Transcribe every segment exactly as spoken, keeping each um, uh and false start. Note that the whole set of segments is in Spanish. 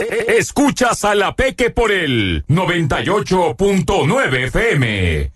Escuchas a La Peque por el noventa y ocho punto nueve F M.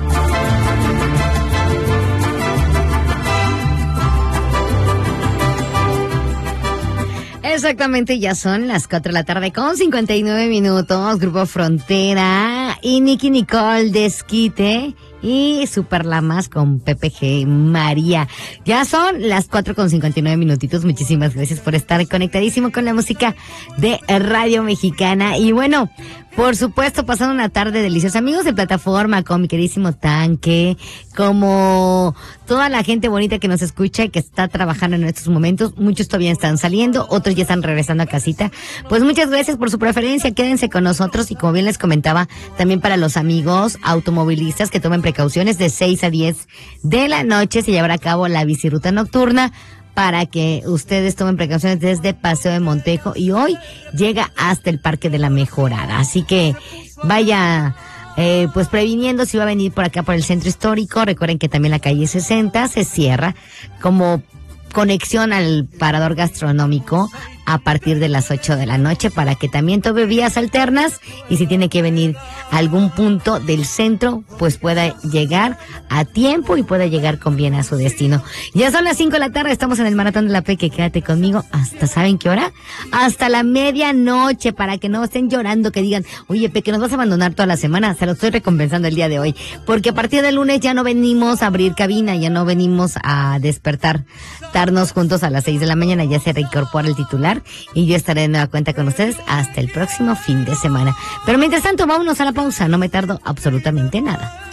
Exactamente, ya son las cuatro de la tarde con cincuenta y nueve minutos. Grupo Frontera y Nicky Nicole Desquite y Super Lamas con Pepe G. María. Ya son las cuatro con cincuenta y nueve minutitos. Muchísimas gracias por estar conectadísimo con la música de Radio Mexicana. Y bueno, por supuesto, pasando una tarde deliciosa. Amigos de plataforma, con mi queridísimo Tanque, como toda la gente bonita que nos escucha y que está trabajando en estos momentos. Muchos todavía están saliendo, otros ya están regresando a casita. Pues muchas gracias por su preferencia. Quédense con nosotros y como bien les comentaba, también para los amigos automovilistas que tomen precauciones, de seis a diez de la noche se llevará a cabo la biciruta nocturna, para que ustedes tomen precauciones desde Paseo de Montejo y hoy llega hasta el Parque de la Mejorada. Así que vaya eh, pues previniendo si va a venir por acá por el centro histórico. Recuerden que también la calle sesenta se cierra como conexión al parador gastronómico a partir de las ocho de la noche para que también tome vías alternas y si tiene que venir a algún punto del centro, pues pueda llegar a tiempo y pueda llegar con bien a su destino. Ya son las cinco de la tarde, estamos en el Maratón de la Peque. Quédate conmigo hasta, ¿saben qué hora? Hasta la medianoche, para que no estén llorando, que digan, oye, Peque, ¿nos vas a abandonar toda la semana? Se lo estoy recompensando el día de hoy, porque a partir del lunes ya no venimos a abrir cabina, ya no venimos a despertar, darnos juntos a las seis de la mañana, ya se reincorpora el titular y yo estaré de nueva cuenta con ustedes hasta el próximo fin de semana. Pero mientras tanto, vámonos a la pausa, no me tardo absolutamente nada.